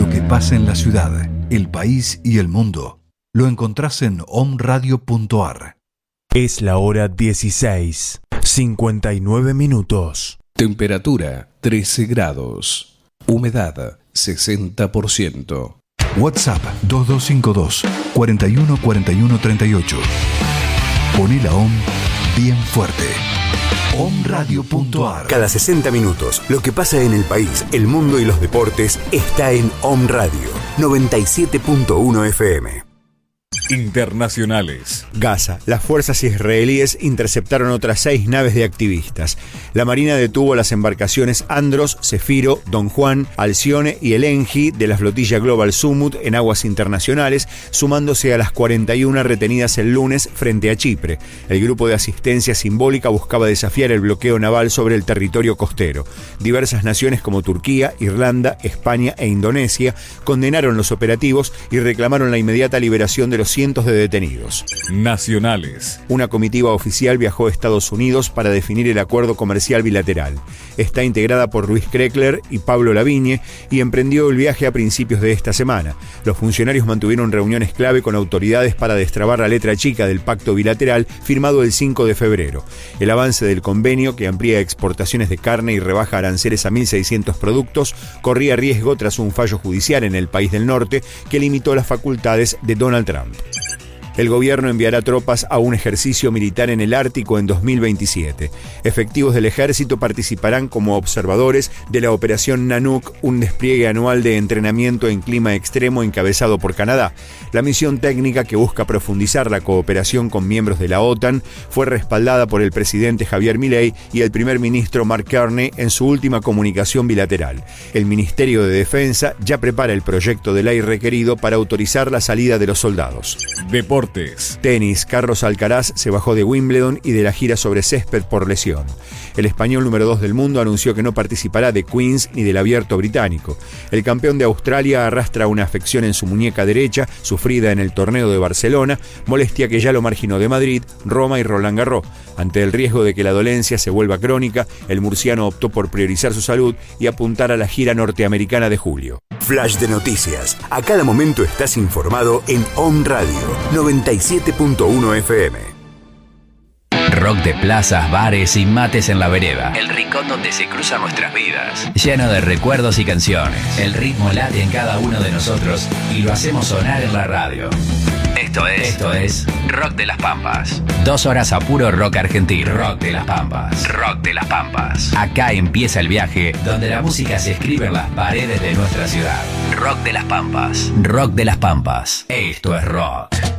Lo que pasa en la ciudad, el país y el mundo lo encontrás en omradio.ar. Es la hora 16:59. Temperatura 13 grados. Humedad 60%. WhatsApp 2252 41 41 38. Poné la OM bien fuerte. omradio.ar. Cada 60 minutos, lo que pasa en el país, el mundo y los deportes está en Om Radio 97.1 FM. Internacionales. Gaza. Las fuerzas israelíes interceptaron otras 6 naves de activistas. La Marina detuvo las embarcaciones Andros, Cefiro, Don Juan, Alcione y el Engi de la flotilla Global Summit en aguas internacionales, sumándose a las 41 retenidas el lunes frente a Chipre. El grupo de asistencia simbólica buscaba desafiar el bloqueo naval sobre el territorio costero. Diversas naciones como Turquía, Irlanda, España e Indonesia condenaron los operativos y reclamaron la inmediata liberación de los cientos de detenidos. Nacionales. Una comitiva oficial viajó a Estados Unidos para definir el acuerdo comercial bilateral. Está integrada por Luis Kreckler y Pablo Lavigne y emprendió el viaje a principios de esta semana. Los funcionarios mantuvieron reuniones clave con autoridades para destrabar la letra chica del pacto bilateral firmado el 5 de febrero. El avance del convenio, que amplía exportaciones de carne y rebaja aranceles a 1.600 productos, corría riesgo tras un fallo judicial en el país del norte que limitó las facultades de Donald Trump. El gobierno enviará tropas a un ejercicio militar en el Ártico en 2027. Efectivos del ejército participarán como observadores de la Operación Nanook, un despliegue anual de entrenamiento en clima extremo encabezado por Canadá. La misión técnica, que busca profundizar la cooperación con miembros de la OTAN, fue respaldada por el presidente Javier Milei y el primer ministro Mark Carney en su última comunicación bilateral. El Ministerio de Defensa ya prepara el proyecto de ley requerido para autorizar la salida de los soldados. Deportes. Tenis. Carlos Alcaraz se bajó de Wimbledon y de la gira sobre césped por lesión. El español número 2 del mundo anunció que no participará de Queens ni del Abierto británico. El campeón de Australia arrastra una afección en su muñeca derecha, sufrida en el torneo de Barcelona, molestia que ya lo marginó de Madrid, Roma y Roland Garros. Ante el riesgo de que la dolencia se vuelva crónica, el murciano optó por priorizar su salud y apuntar a la gira norteamericana de julio. Flash de noticias. A cada momento estás informado en Om Radio 97.1 FM. Rock de plazas, bares y mates en la vereda. El rincón donde se cruzan nuestras vidas. Lleno de recuerdos y canciones. El ritmo late en cada uno de nosotros y lo hacemos sonar en la radio. Esto es Rock de las Pampas. 2 horas a puro rock argentino. Rock de las Pampas. Rock de las Pampas. Acá empieza el viaje donde la música se escribe en las paredes de nuestra ciudad. Rock de las Pampas. Rock de las Pampas. Esto es rock.